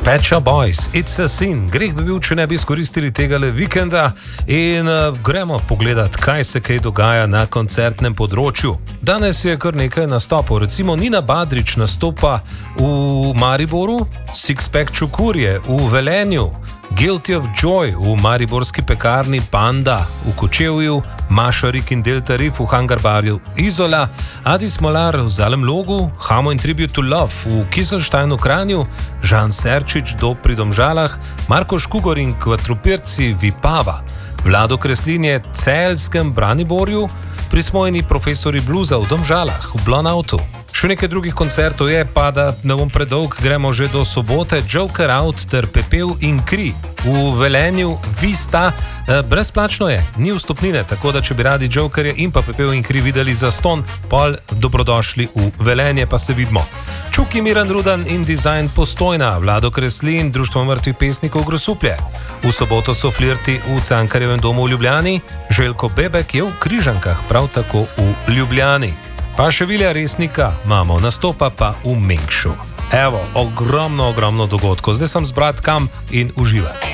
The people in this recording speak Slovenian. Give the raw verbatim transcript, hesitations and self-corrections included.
Pet Shop Boys, It's a Sin. Greh bi bil, če ne bi izkoristili tega le vikenda in uh, gremo pogledat, kaj se kaj dogaja na koncertnem področju. Danes je kar nekaj nastopov, recimo Nina Badrič nastopa v Mariboru, Sixpack Čukurje v Velenju, Guilty of Joy v mariborski pekarni Panda v Kočevju, Mašarik in Delta Riff v Hangarbarju Izola, Adis Molar v Zalem Logu, Hamo in Tribute to Love v Kiselštajnu Kranju, Žan Serčič do pri Domžalah, Marko Škugor in Kvatrupirci Vipava, Vlado Kreslin je v celjskem Braniborju, Prismojeni profesori bluza v Domžalah v Blonautu. Še nekaj drugih koncertov je, pa da ne bom predolg, gremo že do sobote. Joker Out ter Pepel in Kri v Velenju Vista. E, brezplačno je, ni vstopnine, tako da če bi radi Jokerje in pa Pepel in Kri videli za ston, pol dobrodošli v Velenje, pa se vidimo. Čuki Miran Rudan in Design Postojna, Vlado Kreslin, Društvo mrtvih pesnikov Grosuplje. V soboto so Flirti v Cankarjevem domu v Ljubljani, Željko Bebek je v Križankah, prav tako v Ljubljani. Pa še Vilja Resnika imamo, nastopa pa v Mengšu. Evo, ogromno, ogromno dogodkov. Zdaj sem zbrat kam in uživati.